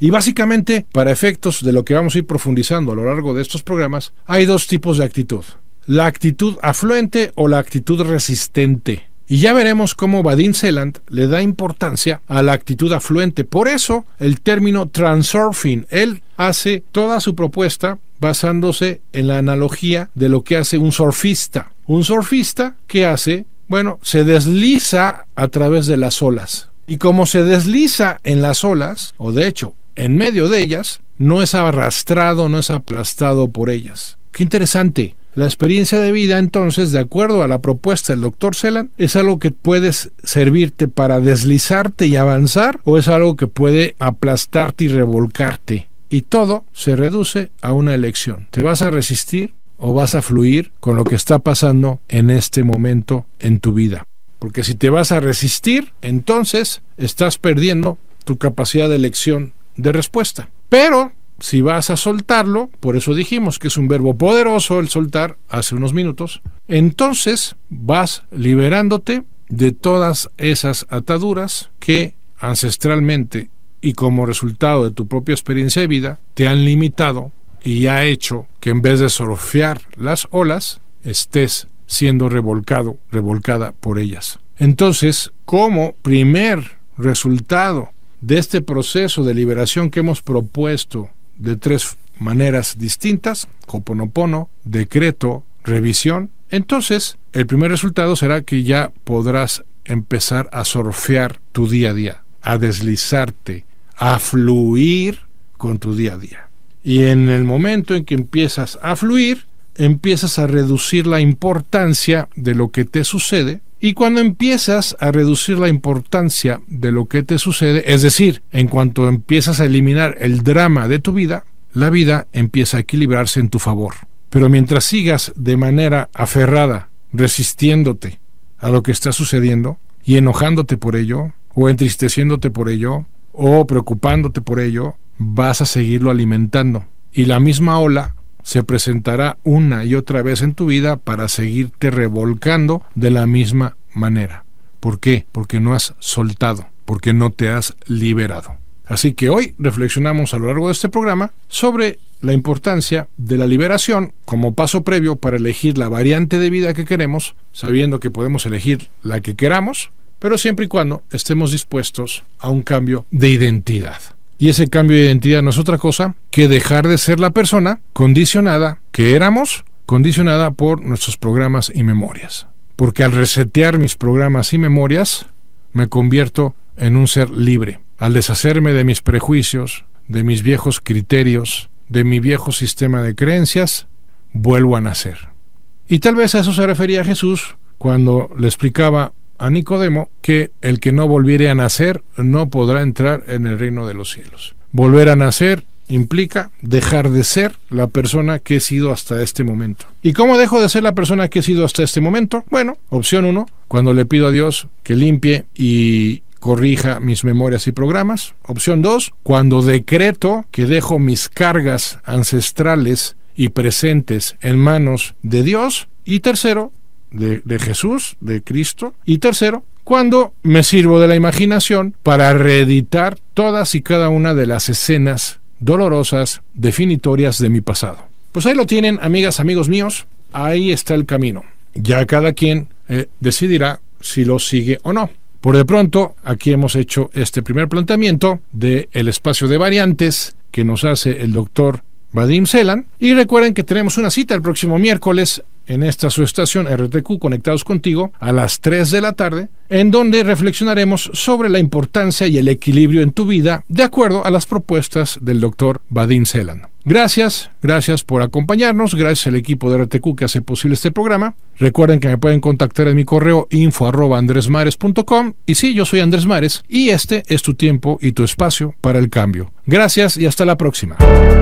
Y básicamente, para efectos de lo que vamos a ir profundizando a lo largo de estos programas, hay dos tipos de actitud: la actitud afluente o la actitud resistente. Y ya veremos cómo Vadim Zeland le da importancia a la actitud afluente. Por eso el término transurfing. Él hace toda su propuesta basándose en la analogía de lo que hace un surfista. Un surfista, ¿qué hace? Bueno, se desliza a través de las olas. Y como se desliza en las olas, o de hecho, en medio de ellas, no es arrastrado, no es aplastado por ellas. ¡Qué interesante! La experiencia de vida, entonces, de acuerdo a la propuesta del Dr. Zeland, es algo que puedes servirte para deslizarte y avanzar, o es algo que puede aplastarte y revolcarte. Y todo se reduce a una elección. ¿Te vas a resistir o vas a fluir con lo que está pasando en este momento en tu vida? Porque si te vas a resistir, entonces estás perdiendo tu capacidad de elección de respuesta. Pero si vas a soltarlo, por eso dijimos que es un verbo poderoso el soltar hace unos minutos, entonces vas liberándote de todas esas ataduras que ancestralmente y como resultado de tu propia experiencia de vida te han limitado y ha hecho que en vez de surfear las olas, estés siendo revolcada por ellas. Entonces, como primer resultado de este proceso de liberación que hemos propuesto de tres maneras distintas: Ho'oponopono, decreto, revisión, entonces el primer resultado será que ya podrás empezar a surfear tu día a día, a deslizarte, a fluir con tu día a día. Y en el momento en que empiezas a fluir, empiezas a reducir la importancia de lo que te sucede. Y cuando empiezas a reducir la importancia de lo que te sucede, es decir, en cuanto empiezas a eliminar el drama de tu vida, la vida empieza a equilibrarse en tu favor. Pero mientras sigas de manera aferrada, resistiéndote a lo que está sucediendo y enojándote por ello, o entristeciéndote por ello, o preocupándote por ello, vas a seguirlo alimentando. Y la misma ola se presentará una y otra vez en tu vida para seguirte revolcando de la misma manera. ¿Por qué? Porque no has soltado, porque no te has liberado. Así que hoy reflexionamos a lo largo de este programa sobre la importancia de la liberación como paso previo para elegir la variante de vida que queremos, sabiendo que podemos elegir la que queramos, pero siempre y cuando estemos dispuestos a un cambio de identidad. Y ese cambio de identidad no es otra cosa que dejar de ser la persona condicionada que éramos, condicionada por nuestros programas y memorias. Porque al resetear mis programas y memorias, me convierto en un ser libre. Al deshacerme de mis prejuicios, de mis viejos criterios, de mi viejo sistema de creencias, vuelvo a nacer. Y tal vez a eso se refería Jesús cuando le explicaba a Nicodemo que el que no volviere a nacer no podrá entrar en el reino de los cielos. Volver a nacer implica dejar de ser la persona que he sido hasta este momento. ¿Y cómo dejo de ser la persona que he sido hasta este momento? Bueno, opción 1, cuando le pido a Dios que limpie y corrija mis memorias y programas. Opción 2, cuando decreto que dejo mis cargas ancestrales y presentes en manos de Dios. Y tercero, de Jesús, de Cristo. Y tercero, cuando me sirvo de la imaginación para reeditar todas y cada una de las escenas dolorosas, definitorias de mi pasado. Pues ahí lo tienen, amigas, amigos míos. Ahí está el camino. Ya cada quien decidirá si lo sigue o no. Por de pronto, aquí hemos hecho este primer planteamiento del espacio de variantes que nos hace el doctor Vadim Zeland. Y recuerden que tenemos una cita el próximo miércoles en esta su estación RTQ Conectados Contigo a las 3 de la tarde, en donde reflexionaremos sobre la importancia y el equilibrio en tu vida de acuerdo a las propuestas del doctor Vadim Zeland. Gracias por acompañarnos, gracias al equipo de RTQ que hace posible este programa. Recuerden que me pueden contactar en mi correo info@andresmares.com. Y sí, yo soy Andrés Mares y este es tu tiempo y tu espacio para el cambio. Gracias y hasta la próxima.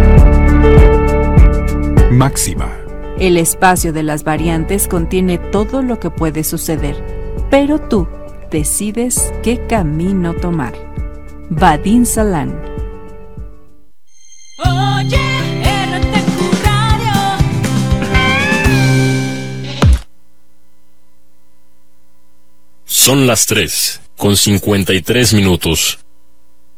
Máxima. El espacio de las variantes contiene todo lo que puede suceder, pero tú decides qué camino tomar. Vadim Zeland. Oye, RTQ Radio. Son las 3:53 minutos.